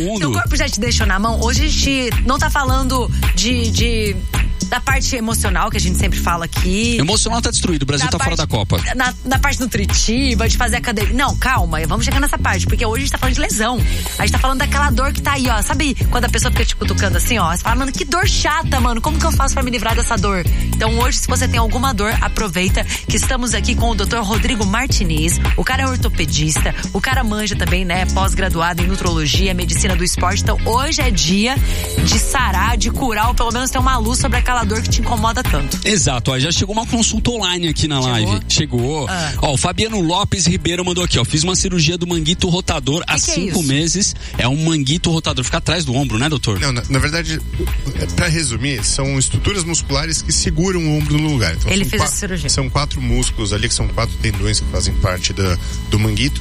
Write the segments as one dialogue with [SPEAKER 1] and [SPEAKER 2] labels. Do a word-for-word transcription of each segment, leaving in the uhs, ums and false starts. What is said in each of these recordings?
[SPEAKER 1] mundo.
[SPEAKER 2] Seu corpo já te deixou na mão. Hoje a gente não tá falando de... de... da parte emocional, que a gente sempre fala aqui.
[SPEAKER 1] Emocional tá destruído, o Brasil tá
[SPEAKER 2] parte,
[SPEAKER 1] fora da Copa.
[SPEAKER 2] Na, na parte nutritiva, de fazer academia. Não, calma, vamos chegar nessa parte, porque hoje a gente tá falando de lesão. A gente tá falando daquela dor que tá aí, ó. Sabe quando a pessoa fica te cutucando assim, ó? Você fala, mano, que dor chata, mano. Como que eu faço pra me livrar dessa dor? Então hoje, se você tem alguma dor, aproveita que estamos aqui com o doutor Rodrigo Martinez. O cara é ortopedista, o cara manja também, né? Pós-graduado em nutrologia, medicina do esporte. Então hoje é dia de sarar, de curar, ou pelo menos ter uma luz sobre aquela dor que te incomoda tanto.
[SPEAKER 1] Exato, ó, já chegou uma consulta online aqui na
[SPEAKER 2] Chegou?
[SPEAKER 1] live. Chegou. Ah. Ó, o Fabiano Lopes Ribeiro mandou aqui, ó. Fiz uma cirurgia do manguito rotador há cinco é meses. É um manguito rotador, fica atrás do ombro, né, doutor?
[SPEAKER 3] Não, na, na verdade, pra resumir, são estruturas musculares que seguram o ombro no lugar. Então,
[SPEAKER 2] Ele fez
[SPEAKER 3] quatro,
[SPEAKER 2] essa cirurgia.
[SPEAKER 3] São quatro músculos ali, que são quatro tendões que fazem parte da, do manguito.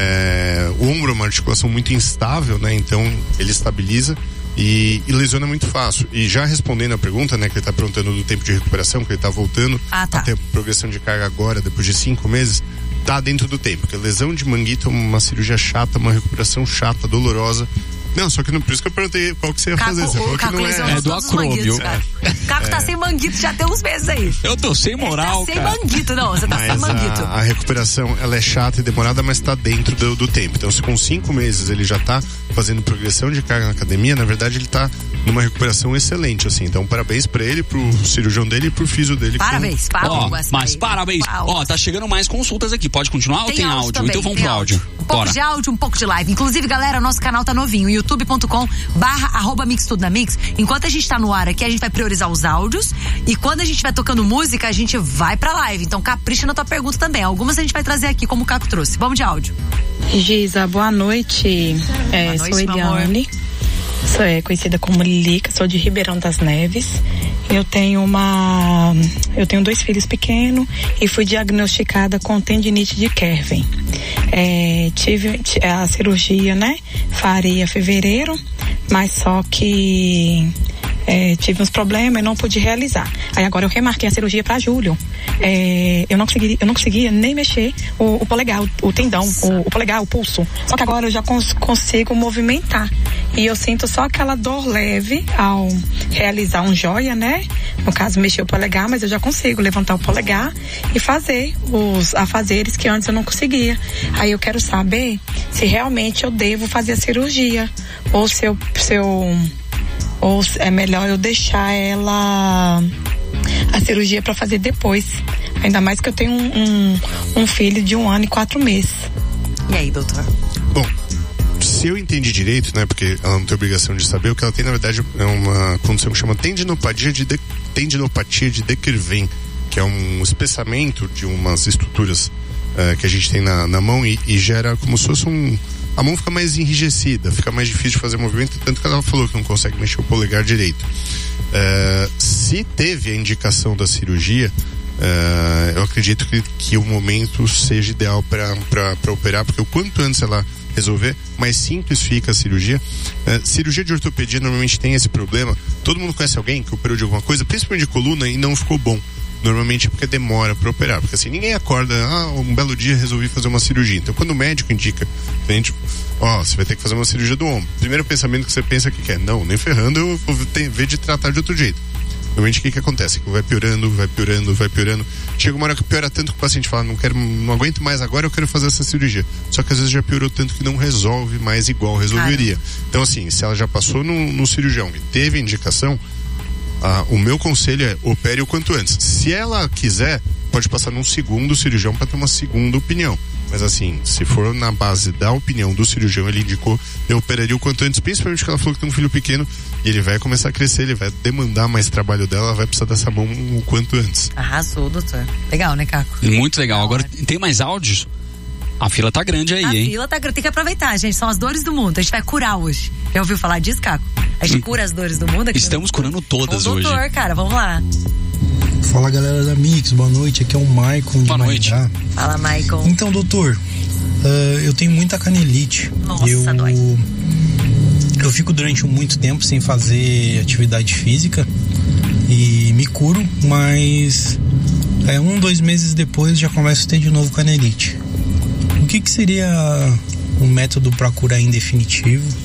[SPEAKER 3] É, o ombro é uma articulação muito instável, né? Então, ele estabiliza. E, e lesiona muito fácil. E já respondendo a pergunta, né, que ele tá perguntando do tempo de recuperação, que ele tá voltando
[SPEAKER 2] ah, tá.
[SPEAKER 3] a ter progressão de carga agora, depois de cinco meses, tá dentro do tempo. Porque lesão de manguito é uma cirurgia chata, uma recuperação chata, dolorosa. Não, só que não, por isso que eu perguntei qual que você ia
[SPEAKER 2] Caco,
[SPEAKER 3] fazer. Você falou que não é.
[SPEAKER 1] É do acrômio.
[SPEAKER 2] É. Caco tá é. sem manguito já tem uns meses aí.
[SPEAKER 1] Eu tô sem moral,
[SPEAKER 2] tá
[SPEAKER 1] cara.
[SPEAKER 2] sem manguito, não, você tá
[SPEAKER 3] mas
[SPEAKER 2] sem manguito.
[SPEAKER 3] A, a recuperação, ela é chata e demorada, mas tá dentro do, do tempo. Então, se com cinco meses ele já tá fazendo progressão de carga na academia, na verdade ele tá numa recuperação excelente, assim. Então, parabéns pra ele, pro cirurgião dele e pro físio dele.
[SPEAKER 2] Parabéns,
[SPEAKER 3] com...
[SPEAKER 2] parabéns.
[SPEAKER 1] Ó, mas parabéns. Ó, tá chegando mais consultas aqui. Pode continuar
[SPEAKER 2] tem
[SPEAKER 1] ou tem
[SPEAKER 2] áudio?
[SPEAKER 1] áudio?
[SPEAKER 2] Também,
[SPEAKER 1] então vamos pro áudio.
[SPEAKER 2] áudio. Um pouco
[SPEAKER 1] Bora.
[SPEAKER 2] de áudio, um pouco de live. Inclusive, galera, nosso canal tá novinho, youtube ponto com barra arroba mix tudo na mix. Enquanto a gente tá no ar aqui, a gente vai priorizar os áudios e quando a gente vai tocando música, a gente vai pra live. Então capricha na tua pergunta também. Algumas a gente vai trazer aqui, como o Caco trouxe. Vamos de áudio.
[SPEAKER 4] Giza, boa noite. É,
[SPEAKER 2] boa noite,
[SPEAKER 4] sou Eliane. Sou é, conhecida como Lilica, sou de Ribeirão das Neves. Eu tenho uma, eu tenho dois filhos pequenos e fui diagnosticada com tendinite de Kerven. É, tive a cirurgia, né? Faria em fevereiro, mas só que é, tive uns problemas e não pude realizar. Aí agora eu remarquei a cirurgia para julho. É, eu não consegui, eu não conseguia nem mexer o, o polegar, o, o tendão, o, o polegar, o pulso. Só que agora eu já cons, consigo movimentar. E eu sinto só aquela dor leve ao realizar um joia, né? No caso, mexer o polegar, mas eu já consigo levantar o polegar e fazer os afazeres que antes eu não conseguia. Aí eu quero saber se realmente eu devo fazer a cirurgia ou se eu, se eu ou é melhor eu deixar ela a cirurgia para fazer depois. Ainda mais que eu tenho um, um, um filho de um ano e quatro meses.
[SPEAKER 2] E aí, doutor?
[SPEAKER 3] Bom, se eu entendi direito, né, porque ela não tem obrigação de saber, o que ela tem, na verdade, é uma condição que chama tendinopatia de, de, tendinopatia de De Quervain, que é um espessamento de umas estruturas uh, que a gente tem na, na mão e, e gera como se fosse um... A mão fica mais enrijecida, fica mais difícil de fazer movimento, tanto que ela falou que não consegue mexer o polegar direito. Uh, se teve a indicação da cirurgia, uh, eu acredito que, que o momento seja ideal para operar, porque o quanto antes ela resolver, mais simples fica a cirurgia. Uh, cirurgia de ortopedia normalmente tem esse problema. Todo mundo conhece alguém que operou de alguma coisa, principalmente de coluna, e não ficou bom. Normalmente é porque demora para operar, porque assim, ninguém acorda, ah, um belo dia resolvi fazer uma cirurgia. Então quando o médico indica, a gente, ó, você vai ter que fazer uma cirurgia do ombro. Primeiro pensamento que você pensa que quer, não, nem ferrando, eu vou ter, ver de tratar de outro jeito. Normalmente o que que acontece? Que vai piorando, vai piorando, vai piorando. Chega uma hora que piora tanto que o paciente fala, não quero, não aguento mais agora, eu quero fazer essa cirurgia. Só que às vezes já piorou tanto que não resolve mais igual resolveria. Cara. Então assim, se ela já passou no, no cirurgião e teve indicação, Ah, o meu conselho é opere o quanto antes. Se ela quiser, pode passar num segundo cirurgião para ter uma segunda opinião. Mas assim, se for na base da opinião do cirurgião, ele indicou, eu operaria o quanto antes, principalmente porque ela falou que tem um filho pequeno e ele vai começar a crescer, ele vai demandar mais trabalho dela, ela vai precisar dessa mão o quanto antes.
[SPEAKER 2] Arrasou, doutor. Legal, né, Caco?
[SPEAKER 1] Muito legal. Agora, tem mais áudios? A fila tá grande aí,
[SPEAKER 2] a
[SPEAKER 1] hein?
[SPEAKER 2] A fila tá grande, tem que aproveitar, gente, são as dores do mundo, a gente vai curar hoje. Já ouviu falar disso, Caco? A gente hum. cura as dores do mundo aqui.
[SPEAKER 1] Estamos curando todas
[SPEAKER 2] o
[SPEAKER 1] hoje.
[SPEAKER 2] Doutor, cara, vamos lá.
[SPEAKER 5] Fala, galera da Mix, boa noite, aqui é o Maicon de
[SPEAKER 1] Boa noite.
[SPEAKER 5] Maringá.
[SPEAKER 2] Fala, Maicon.
[SPEAKER 5] Então, doutor, uh, eu tenho muita canelite.
[SPEAKER 2] Nossa,
[SPEAKER 5] eu,
[SPEAKER 2] dói.
[SPEAKER 5] Eu fico durante muito tempo sem fazer atividade física e me curo, mas é, um, dois meses depois já começo a ter de novo canelite. O que que seria um método para curar em definitivo?